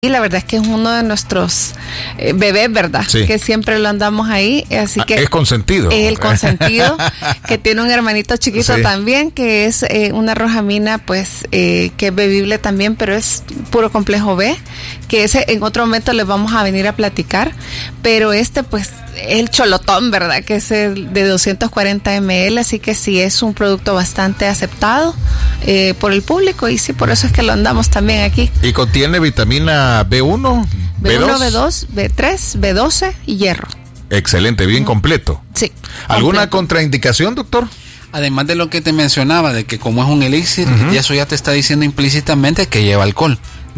Y la verdad es que es uno de nuestros bebés, ¿verdad? Sí. Que siempre lo andamos ahí, así que... Es consentido. Es el consentido, que tiene un hermanito chiquito Sí. también, que es una rojamina, pues, que es bebible también, pero es puro complejo B, que ese en otro momento les vamos a venir a platicar, pero pues, el cholotón, ¿verdad? Que es el de 240 ml, así que sí, es un producto bastante aceptado por el público, y sí, por eso es que lo andamos también aquí. Y contiene vitamina B1, B1, B2, B3, B12 y hierro. Excelente, bien completo. Sí. ¿Alguna completo. contraindicación, doctor? Además de lo que te mencionaba, de que como es un elixir, y eso ya te está diciendo implícitamente que lleva alcohol.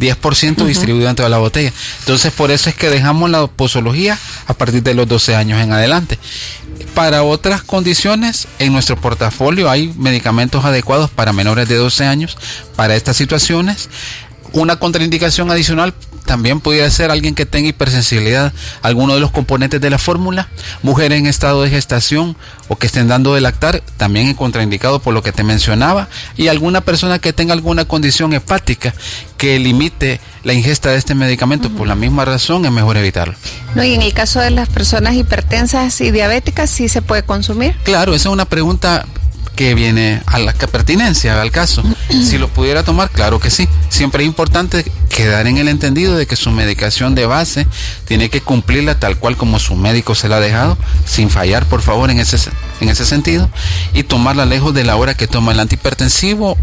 10% distribuido dentro de la botella. Entonces, por eso es que dejamos la posología a partir de los 12 años en adelante. Para otras condiciones, en nuestro portafolio hay medicamentos adecuados para menores de 12 años para estas situaciones. Una contraindicación adicional también pudiera ser alguien que tenga hipersensibilidad a alguno de los componentes de la fórmula, mujeres en estado de gestación o que estén dando de lactar, también es contraindicado por lo que te mencionaba, y alguna persona que tenga alguna condición hepática que limite la ingesta de este medicamento. Por la misma razón es mejor evitarlo. No, y en el caso de las personas hipertensas y diabéticas, ¿sí se puede consumir? Claro, esa es una pregunta que viene a la pertinencia al caso. Si lo pudiera tomar, claro que sí. Siempre es importante quedar en el entendido de que su medicación de base tiene que cumplirla tal cual como su médico se la ha dejado, sin fallar, por favor, en ese sentido, y tomarla lejos de la hora que toma el antihipertensivo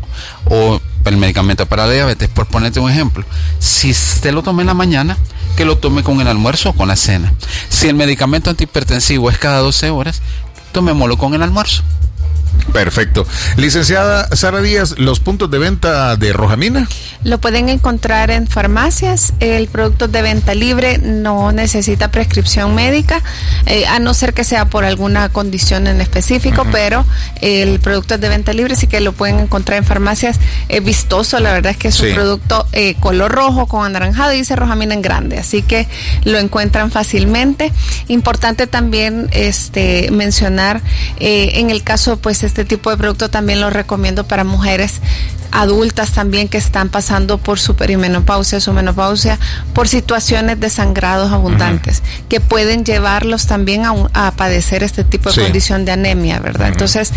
o el medicamento para la diabetes. Por ponerte un ejemplo, si usted lo toma en la mañana, que lo tome con el almuerzo o con la cena. Si el medicamento antihipertensivo es cada 12 horas, tomémoslo con el almuerzo. Perfecto. Licenciada Sara Díaz, ¿los puntos de venta de rojamina? Lo pueden encontrar en farmacias. El producto de venta libre no necesita prescripción médica, a no ser que sea por alguna condición en específico, pero el producto de venta libre sí que lo pueden encontrar en farmacias. Es vistoso, la verdad es que es un producto color rojo con anaranjado y dice rojamina en grande, así que lo encuentran fácilmente. Importante también mencionar, en el caso, pues, este tipo de producto también lo recomiendo para mujeres adultas también que están pasando por su perimenopausia, su menopausia, por situaciones de sangrados abundantes, que pueden llevarlos también a padecer este tipo de condición de anemia, ¿verdad? Entonces,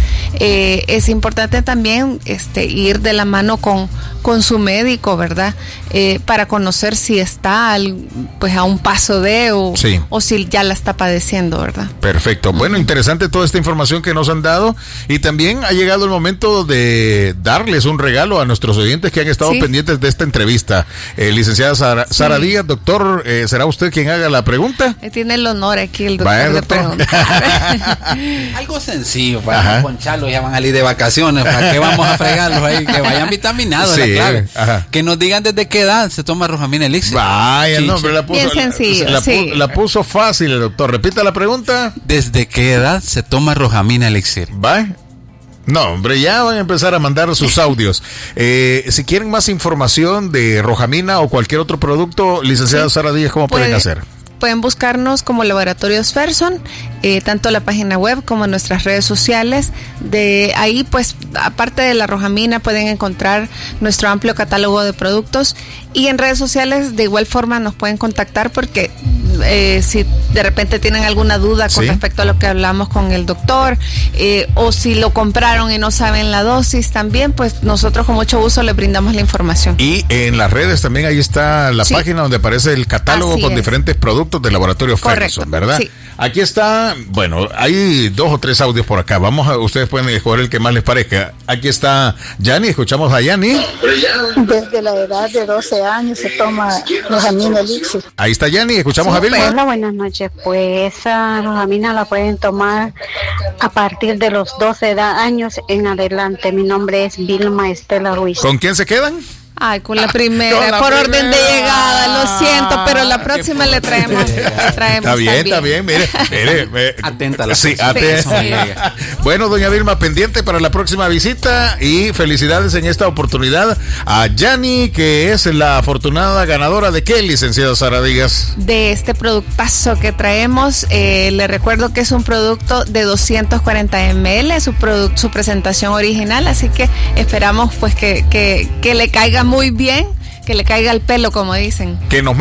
es importante también ir de la mano con su médico, ¿verdad? Para conocer si está pues a un paso de o si ya la está padeciendo, ¿verdad? Perfecto. Bueno, interesante toda esta información que nos han dado, y también ha llegado el momento de darles un regalo a nuestros oyentes que han estado pendientes de esta entrevista. Licenciada Sara Díaz, doctor, ¿será usted quien haga la pregunta? Tiene el honor aquí el doctor, de preguntar. Algo sencillo para poncharlos, ya van a salir de vacaciones, ¿para qué vamos a fregarlos ahí? Que vayan vitaminados, la clave. Que nos digan desde qué edad se toma rojamina elixir. Vaya, no, pero la puso, bien sencillo, la puso fácil el doctor. Repita la pregunta. ¿Desde qué edad se toma rojamina elixir? Vaya. No, hombre, ya van a empezar a mandar sus audios. Si quieren más información de rojamina o cualquier otro producto, licenciada Sara Díaz, ¿cómo pueden hacer? Pueden buscarnos como Laboratorios Ferson, tanto la página web como en nuestras redes sociales. De ahí, pues, aparte de la rojamina, pueden encontrar nuestro amplio catálogo de productos, y en redes sociales de igual forma nos pueden contactar, porque si de repente tienen alguna duda con respecto a lo que hablamos con el doctor, o si lo compraron y no saben la dosis también, pues nosotros con mucho gusto les brindamos la información. Y en las redes también ahí está la página donde aparece el catálogo con diferentes productos de Laboratorio Ferguson, ¿verdad? Sí. Aquí está, bueno, hay 2 o 3 audios por acá. Ustedes pueden escoger el que más les parezca. Aquí está Yani, escuchamos a Yani. Desde la edad de 12 años se toma rojamina elixir. Ahí está Yani, escuchamos a Vilma. Hola, buenas noches. Pues esa rojamina la pueden tomar a partir de los 12 años en adelante. Mi nombre es Vilma Estela Ruiz. ¿Con quién se quedan? Ay, con la primera, por orden de llegada, lo siento, pero la próxima le traemos. Está bien, mire. Atenta a la atenta. Bueno, doña Vilma, pendiente para la próxima visita, y felicidades en esta oportunidad a Yani, que es la afortunada ganadora de ¿qué, licenciada Sara Díaz? De este productazo que traemos. Le recuerdo que es un producto de 240 ml, su presentación original, así que esperamos pues que le caiga muy bien, que le caiga el pelo, como dicen. Que nos